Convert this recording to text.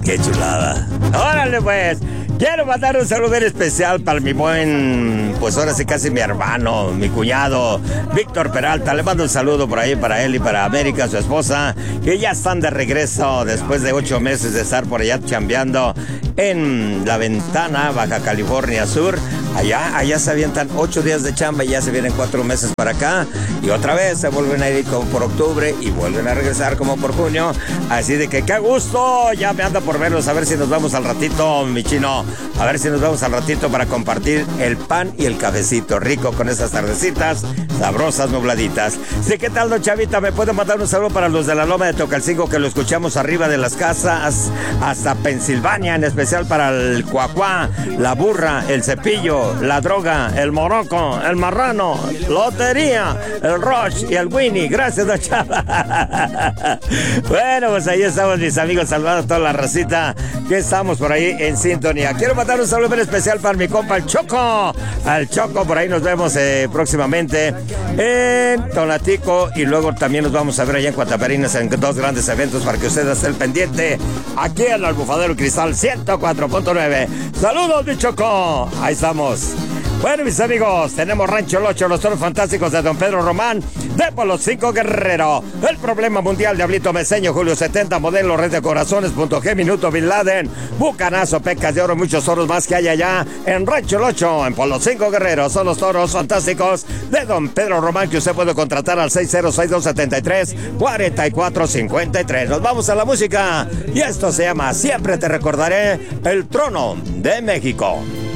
qué chulada. Órale pues. Quiero mandar un saludo bien especial para mi buen, pues ahora sí casi mi hermano, mi cuñado, Víctor Peralta. Le mando un saludo por ahí para él y para América, su esposa, que ya están de regreso después de 8 meses de estar por allá chambeando en La Ventana, Baja California Sur. Allá se avientan 8 días de chamba y ya se vienen 4 meses para acá. Y otra vez se vuelven a ir como por octubre y vuelven a regresar como por junio. Así de que qué gusto, ya me anda por verlos, a ver si nos vamos al ratito, mi chino. A ver si nos vamos al ratito para compartir el pan y el cafecito rico con esas tardecitas sabrosas, nubladitas. Sí, ¿qué tal, don Chavita? ¿Me pueden mandar un saludo para los de la Loma de Tocalcingo que lo escuchamos arriba de las casas hasta Pensilvania, en especial para el cuacuá, la burra, el cepillo, la droga, el moroco, el marrano, lotería, el Roche y el Winnie? Gracias, don Chava. Bueno, pues ahí estamos, mis amigos, saludando a toda la racita que estamos por ahí en sintonía. Quiero mandar un saludo muy especial para mi compa el Choco. Al Choco, por ahí nos vemos próximamente en Tonatico y luego también nos vamos a ver allá en Cuataperinas en 2 grandes eventos para que ustedes estén pendiente aquí en el Albufadero Cristal 104.9. Saludos, mi Choco. Ahí estamos. Bueno, mis amigos, tenemos Rancho El Ocho, los toros fantásticos de don Pedro Román, de Polo 5 Guerrero, el problema mundial, Diablito Meseño, Julio 70, modelo, Red de Corazones, Punto G, Minuto Bin Laden, Bucanazo, Pecas de Oro, muchos toros más que hay allá en Rancho El Ocho, en Polo 5 Guerrero. Son los toros fantásticos de don Pedro Román, que usted puede contratar al 606-273-4453. Nos vamos a la música y esto se llama Siempre Te Recordaré, el Trono de México.